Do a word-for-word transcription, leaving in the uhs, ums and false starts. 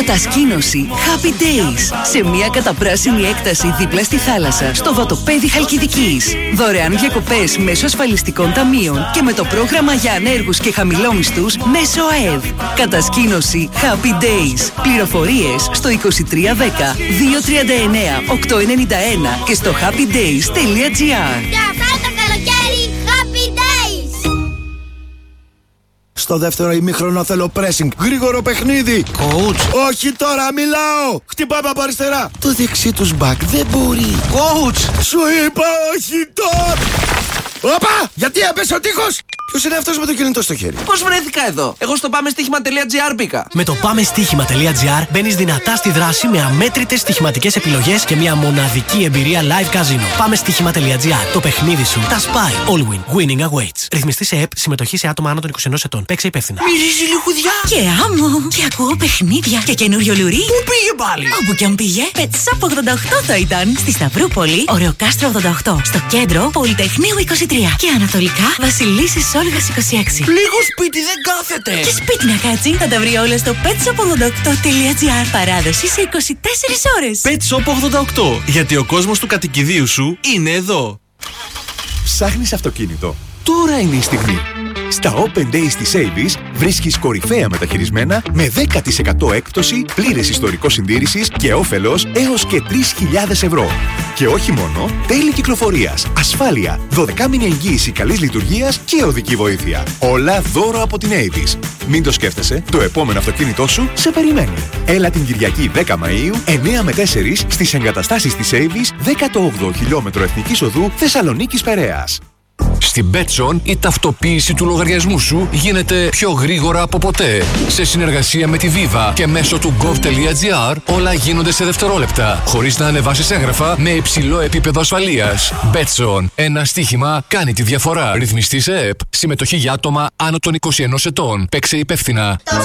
Κατασκήνωση Happy Days. Σε μια καταπράσινη έκταση δίπλα στη θάλασσα, στο βατοπέδι Χαλκιδικής. Δωρεάν διακοπές μέσω ασφαλιστικών ταμείων και με το πρόγραμμα για ανέργους και χαμηλόμισθους μέσω ΑΕΔ. Κατασκήνωση Happy Days. Πληροφορίες στο είκοσι τρία δέκα δύο τριάντα εννέα οκτακόσια ενενήντα ένα και στο happy days τελεία gr. Για αυτό το καλοκαίρι, Happy Days! Στο δεύτερο ημίχρονο θέλω pressing. Γρήγορο παιχνίδι. Coach. Όχι τώρα, μιλάω. Χτυπάμε από αριστερά. Το δεξί τους μπακ δεν μπορεί. Coach. Σου είπα όχι τώρα. Όπα! Γιατί έπεσε ο τείχος! Ποιος είναι αυτός με το κινητό στο χέρι? Πώς βρέθηκα εδώ? Εγώ στο πάμε στοίχημα τελεία gr μπήκα. Με το πάμε στοίχημα τελεία gr μπαίνεις δυνατά στη δράση με αμέτρητες στοιχηματικές επιλογές και μια μοναδική εμπειρία live casino. Πάμε στοίχημα τελεία gr. Το παιχνίδι σου τα σπάει. All win. Winning awaits. Ρυθμιστή σε ΕΠ. Συμμετοχή σε άτομα άνω των είκοσι ενός ετών. Παίξε υπεύθυνα. Μυρίζει λιχουδιά. Και άμμο. Και ακούω παιχνίδια. Και καινούριο λουρί. Πού πήγε πάλι? Όπου κι αν πήγε. Pet Shop ογδόντα οκτώ θα ήταν. Στη Σταυρούπολη, Ωρεοκάστρο ογδόντα οκτώ. Στο κέντρο, Πολυτεχνείου είκοσι τρία. Και ανατολικά, Βασιλίσσης Όλγας είκοσι έξι. Λίγο σπίτι δεν κάθεται. Και σπίτι να κάτσει, θα τα βρει όλα στο pet shop ογδόντα οκτώ τελεία gr. Παράδοση σε είκοσι τέσσερις ώρες. Pet Shop ογδόντα οκτώ. Γιατί ο κόσμος του κατοικιδίου σου είναι εδώ. Ψάχνεις αυτοκίνητο? Τώρα είναι η στιγμή. Στα Open Days της Avis βρίσκεις κορυφαία μεταχειρισμένα με δέκα τοις εκατό έκπτωση, πλήρες ιστορικό συντήρησης και όφελος έως και τρεις χιλιάδες ευρώ. Και όχι μόνο, τέλη κυκλοφορίας, ασφάλεια, δωδεκάμηνη εγγύηση καλής λειτουργίας και οδική βοήθεια. Όλα δώρο από την Avis. Μην το σκέφτεσαι, το επόμενο αυτοκίνητό σου σε περιμένει. Έλα την Κυριακή δέκα Μαΐου, εννέα με τέσσερις στις εγκαταστάσεις της Avis, δέκατο όγδοο χιλιόμετρο Εθνικής Οδού Θεσσαλονίκης Περαίας. Στην Betson η ταυτοποίηση του λογαριασμού σου γίνεται πιο γρήγορα από ποτέ. Σε συνεργασία με τη Viva και μέσω του gov.gr όλα γίνονται σε δευτερόλεπτα, χωρίς να ανεβάσεις έγγραφα με υψηλό επίπεδο ασφαλείας. Betson. Ένα στοίχημα κάνει τη διαφορά. Ρυθμιστή σε ΕΠ. Συμμετοχή για άτομα άνω των είκοσι ενός ετών. Παίξε υπεύθυνα.